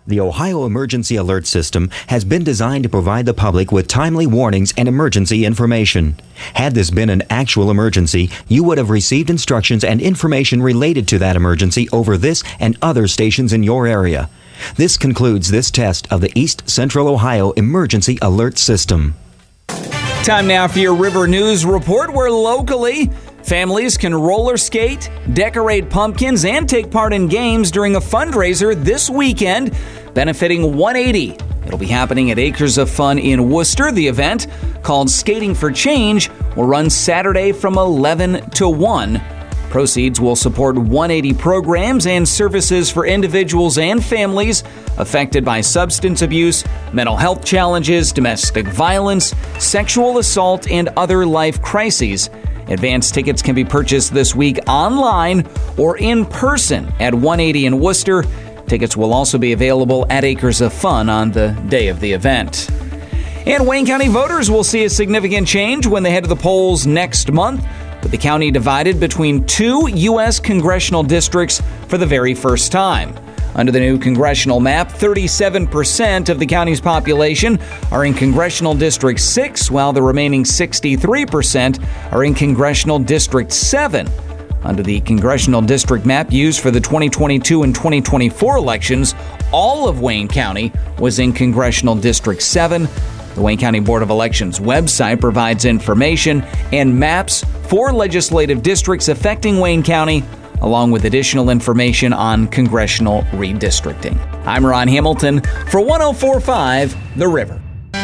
The Ohio Emergency Alert System has been designed to provide the public with timely warnings and emergency information. Had this been an actual emergency, you would have received instructions and information related to that emergency over this and other stations in your area. This concludes this test of the East Central Ohio Emergency Alert System. Time now for your River News Report, where locally, families can roller skate, decorate pumpkins, and take part in games during a fundraiser this weekend benefiting 180. It'll be happening at Acres of Fun in Worcester. The event, called Skating for Change, will run Saturday from 11 to 1. Proceeds will support 180 programs and services for individuals and families affected by substance abuse, mental health challenges, domestic violence, sexual assault, and other life crises. Advance tickets can be purchased this week online or in person at 180 in Worcester. Tickets will also be available at Acres of Fun on the day of the event. And Wayne County voters will see a significant change when they head to the polls next month, with the county divided between 2 U.S. congressional districts for the very first time. Under the new congressional map, 37% of the county's population are in Congressional District 6, while the remaining 63% are in Congressional District 7. Under the congressional district map used for the 2022 and 2024 elections, all of Wayne County was in Congressional District 7. The Wayne County Board of Elections website provides information and maps for legislative districts affecting Wayne County, along with additional information on congressional redistricting. I'm Ron Hamilton for 104.5 The River.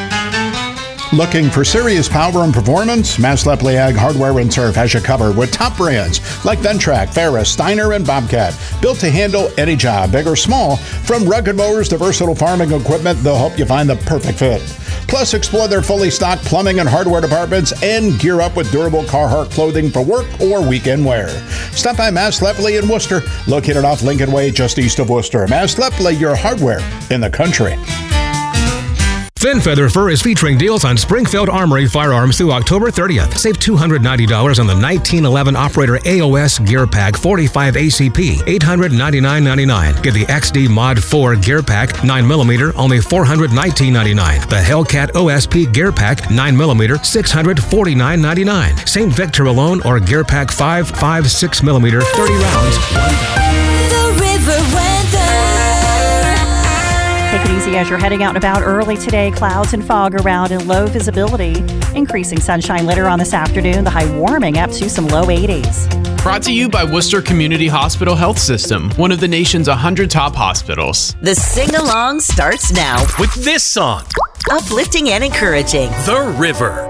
Looking for serious power and performance? Mass Lepley Ag Hardware and Turf has you covered with top brands like Ventrac, Ferris, Steiner, and Bobcat. Built to handle any job, big or small. From rugged mowers to versatile farming equipment, they'll help you find the perfect fit. Plus, explore their fully stocked plumbing and hardware departments and gear up with durable Carhartt clothing for work or weekend wear. Stop by Mass Lepley in Worcester, located off Lincoln Way just east of Worcester. Mass Lepley, your hardware in the country. Finn Feather Fur is featuring deals on Springfield Armory firearms through October 30th. Save $290 on the 1911 Operator AOS Gear Pack 45 ACP, $899.99. Get the XD Mod 4 Gear Pack 9mm, only $419.99. The Hellcat OSP Gear Pack 9mm, $649.99. St. Victor alone or Gear Pack 5, 6mm, 30 rounds, $1,000. The River Weather. Take it easy as you're heading out and about early today. Clouds and fog around and low visibility. Increasing sunshine later on this afternoon. The high warming up to some low 80s. Brought to you by Worcester Community Hospital Health System, one of the nation's 100 top hospitals. The sing-along starts now with this song. Uplifting and encouraging. The River.